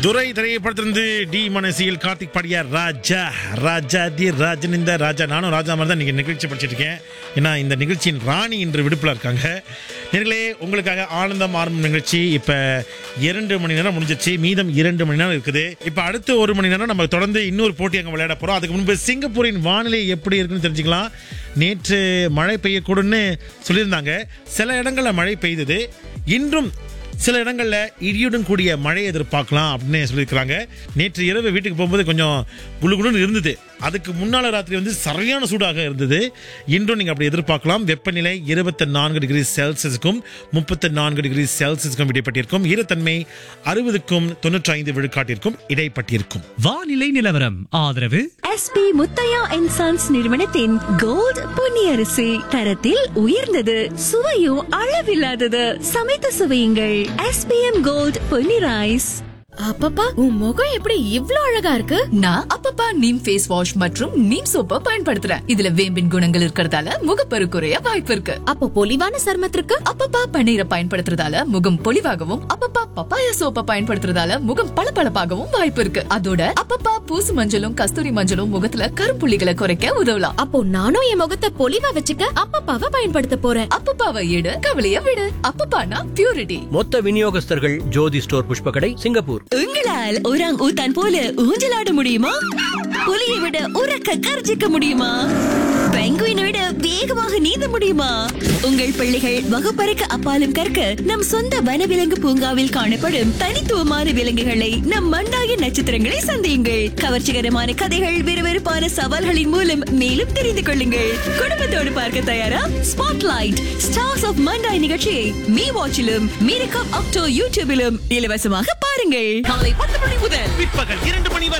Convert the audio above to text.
துரை திரைப்படத்திலிருந்து டி மனசியில் கார்த்திக் பாடிய ராஜா ராஜாதி ராஜன். இந்த ராஜா நானும் ராஜா மாதிரி தான் நீங்கள் நிகழ்ச்சி படிச்சுட்டு இருக்கேன். ஏன்னா இந்த நிகழ்ச்சியின் ராணி இன்று விடுப்பில் இருக்காங்க. நேர்களே, உங்களுக்காக ஆனந்தம் ஆரம்பம் நிகழ்ச்சி இப்போ 2 மணி நேரம் முடிஞ்சிச்சு. மீதம் 2 மணி நேரம் இருக்குது. இப்போ அடுத்த 1 மணி நேரம் நம்ம தொடர்ந்து இன்னொரு போட்டி அங்கே விளையாட போகிறோம். அதுக்கு முன்பு சிங்கப்பூரின் வானிலை எப்படி இருக்குன்னு தெரிஞ்சுக்கலாம். நேற்று மழை பெய்யக்கூடுன்னு சொல்லியிருந்தாங்க. சில இடங்களில் மழை பெய்தது. இன்றும் சில இடங்களில் இடியுடன் கூடிய மழை எதிர்பார்க்கலாம் அப்படின்னு சொல்லியிருக்கிறாங்க. நேற்று இரவு வீட்டுக்கு போகும்போது கொஞ்சம் குளுகுளுன்னு இருந்தது. அதுக்கு முன்னால ராத்திரி வந்து சரியான சூடாக இருந்தது. இன்றும் நீங்கள் அப்படி எதிர்பார்க்கலாம். வெப்பநிலை 24 டிகிரி செல்சியஸுக்கும் 34 டிகிரி செல்சியஸுக்கும் இடைப்பட்டிருக்கும். ஈரத்தன்மை 60க்கும் 95 விழுக்காட்டிற்கும் இடைப்பட்டிருக்கும். வானிலை நிலவரம் ஆதரவு எஸ்பி முத்தையா அண்ட் சன்ஸ் நிறுவனத்தின் கோல்ட் பொன்னியரிசி. தரத்தில் உயர்ந்தது, சுவையும் அளவில்லாதது. சமைத்து சுவையுங்கள். SPM gold Ponni rice. அப்பப்பா, உன் முகம் எப்படி இவ்ளோ அழகா இருக்கு? நான் அப்பப்பா நீம் ஃபேஸ் வாஷ் மற்றும் நீம் சோப்பை பயன்படுத்துறேன். இதுல வேம்பின் குணங்கள் இருக்கறதால முகப்பரு குறைய வாய்ப்பு இருக்கு. அப்ப பொலிவான சருமத்திற்கு அப்பப்பா பன்னீரை பயன்படுத்துறதால முகம் பொலிவாகவும், அப்பப்பா பப்பாயா சோப்பை பயன்படுத்துறதால முகம் பளபளப்பாகவும் வாய்ப்பு இருக்கு. அதோட அப்பப்பா பூசு மஞ்சளும் கஸ்தூரி மஞ்சளும் முகத்துல கரும்புள்ளிகளை குறைக்க உதவலாம். அப்போ நானும் என் முகத்தை பொலிவா வச்சுக்க அப்பப்பாவை பயன்படுத்த போறேன். அப்பப்பாவை எடு, கவலைய விடு. அப்பப்பானா பியூரிட்டி. மொத்த விநியோகஸ்தர்கள் ஜோதி ஸ்டோர் புஷ்பகடை, சிங்கப்பூர். உங்களால் ஒராங் ஊத்தான் போல ஊஞ்சலாட முடியுமா? புலியை விட உறக்க கர்ஜிக்க முடியுமா? பெங்குயினை விட வேகமாக நீந்த முடியுமா? உங்கள் பிள்ளைகள் வகுப்பறைக்கு அப்பாலும் கற்க நம் சொந்த வனவிலங்கு பூங்காவில் காணப்படும் தனித்துவமான விலங்குகளை, நம் மண்டாய நட்சத்திரங்களை சந்தியுங்கள். கவர்ச்சிகரமான கதைகள், விறுவிறுப்பான சவால்களின் மூலம் மேலும் தெரிந்து கொள்ளுங்கள். குடும்பத்தோடு பார்க்க தயாரா? ஸ்பாட்லைட் ஸ்டார்ஸ் ஆஃப் மண்டாய் நிகழ்ச்சியை மீ வாட்சிலும் மீரகம் அக்டோ யூடியூபிலும் இலவசமாக பாருங்கள். காலை 10 மணி முதல் பிற்பகல் 2 மணி